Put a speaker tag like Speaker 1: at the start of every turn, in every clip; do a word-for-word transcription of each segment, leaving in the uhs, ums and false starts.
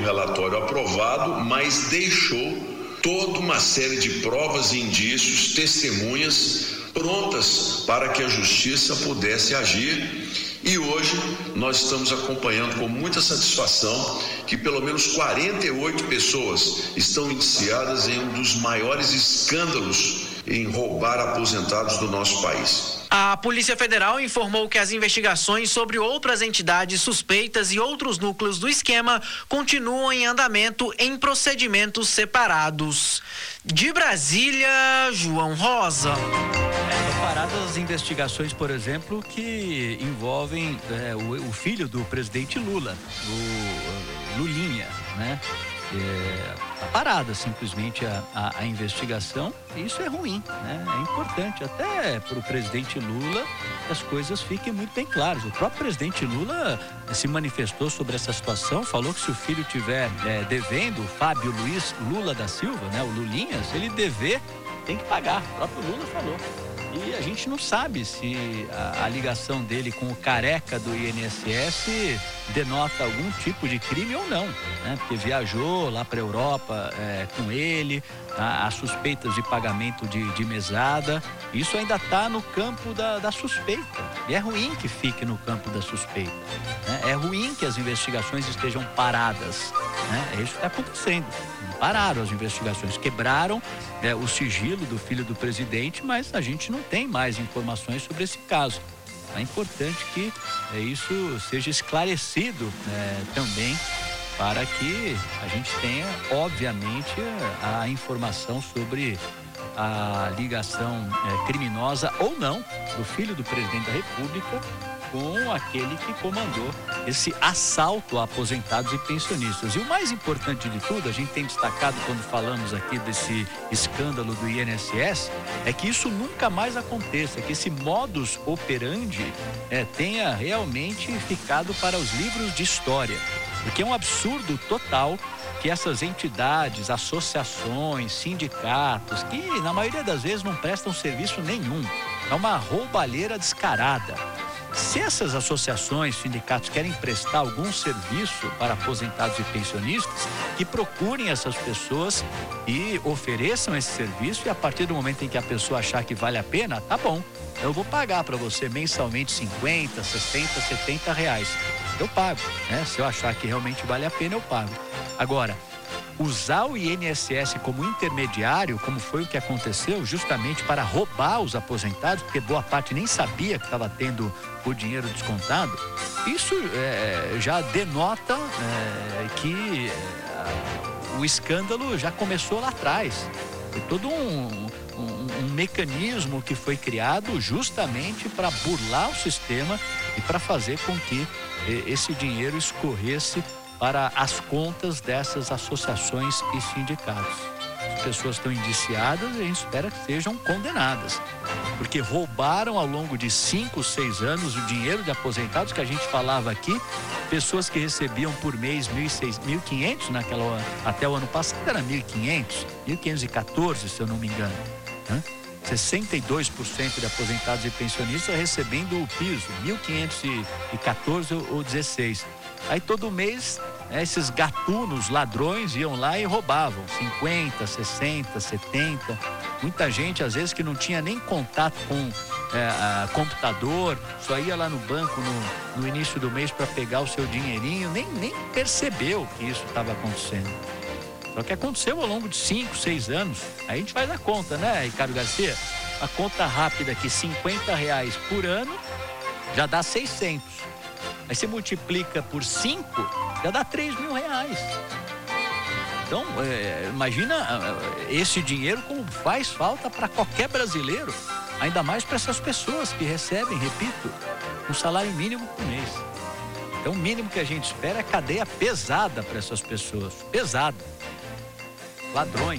Speaker 1: relatório aprovado, mas deixou toda uma série de provas, indícios, testemunhas prontas para que a justiça pudesse agir. E hoje nós estamos acompanhando com muita satisfação que pelo menos quarenta e oito pessoas estão indiciadas em um dos maiores escândalos em roubar aposentados do nosso país.
Speaker 2: A Polícia Federal informou que as investigações sobre outras entidades suspeitas e outros núcleos do esquema continuam em andamento em procedimentos separados. De Brasília, João Rosa.
Speaker 3: É, paradas as investigações, por exemplo, que envolvem é, o, o filho do presidente Lula, o Lulinha, né? É, tá parada simplesmente a, a, a investigação, e isso é ruim, né? É importante até para o presidente Lula que as coisas fiquem muito bem claras. O próprio presidente Lula se manifestou sobre essa situação, falou que se o filho tiver é, devendo, o Fábio Luiz Lula da Silva, né, o Lulinha, se ele dever, tem que pagar. O próprio Lula falou. E a gente não sabe se a, a ligação dele com o careca do I N S S denota algum tipo de crime ou não, né? Porque viajou lá para a Europa é, com ele, há suspeitas de pagamento de, de mesada. Isso ainda está no campo da, da suspeita. E é ruim que fique no campo da suspeita, né? É ruim que as investigações estejam paradas, né? É isso que está acontecendo. Pararam as investigações, quebraram é, o sigilo do filho do presidente, mas a gente não tem mais informações sobre esse caso. É importante que é, isso seja esclarecido é, também, para que a gente tenha, obviamente, a, a informação sobre a ligação é, criminosa ou não do filho do presidente da República com aquele que comandou esse assalto a aposentados e pensionistas. E o mais importante de tudo, a gente tem destacado quando falamos aqui desse escândalo do I N S S, é que isso nunca mais aconteça, que esse modus operandi é, tenha realmente ficado para os livros de história. Porque é um absurdo total que essas entidades, associações, sindicatos, que na maioria das vezes não prestam serviço nenhum, é uma roubalheira descarada. Se essas associações, sindicatos querem prestar algum serviço para aposentados e pensionistas, que procurem essas pessoas e ofereçam esse serviço, e a partir do momento em que a pessoa achar que vale a pena, tá bom, eu vou pagar para você mensalmente cinquenta, sessenta, setenta reais. Eu pago, né? Se eu achar que realmente vale a pena, eu pago. Agora, usar o I N S S como intermediário, como foi o que aconteceu, justamente para roubar os aposentados, porque boa parte nem sabia que estava tendo o dinheiro descontado, isso é, já denota é, que é, o escândalo já começou lá atrás. Foi todo um, um, um mecanismo que foi criado justamente para burlar o sistema e para fazer com que esse dinheiro escorresse para as contas dessas associações e sindicatos. As pessoas estão indiciadas e a gente espera que sejam condenadas, porque roubaram ao longo de cinco, seis anos o dinheiro de aposentados, que a gente falava aqui, pessoas que recebiam por mês mil e quinhentos naquela, até o ano passado era mil e quinhentos, mil quinhentos e quatorze, se eu não me engano, né? sessenta e dois por cento de aposentados e pensionistas recebendo o piso, mil quinhentos e quatorze ou dezesseis. Aí todo mês, né, esses gatunos, ladrões, iam lá e roubavam cinquenta, sessenta, setenta. Muita gente, às vezes, que não tinha nem contato com é, a, computador, só ia lá no banco no, no início do mês para pegar o seu dinheirinho, nem, nem percebeu que isso estava acontecendo. Só que aconteceu ao longo de cinco, seis anos. Aí a gente faz a conta, né, Ricardo Garcia? A conta rápida aqui, cinquenta reais por ano, já dá seiscentos. Aí você multiplica por cinco, já dá três mil reais. Então, é, imagina esse dinheiro como faz falta para qualquer brasileiro, ainda mais para essas pessoas que recebem, repito, um salário mínimo por mês. Então, o mínimo que a gente espera é cadeia pesada para essas pessoas, pesada. Ladrões.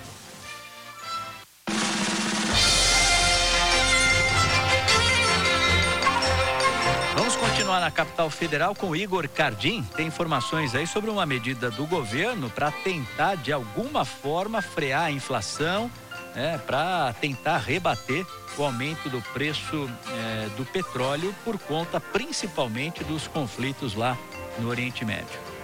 Speaker 3: Vamos continuar na capital federal com o Igor Cardim. Tem informações aí sobre uma medida do governo para tentar, de alguma forma, frear a inflação, é, para tentar rebater o aumento do preço é, do petróleo por conta, principalmente, dos conflitos lá no Oriente Médio.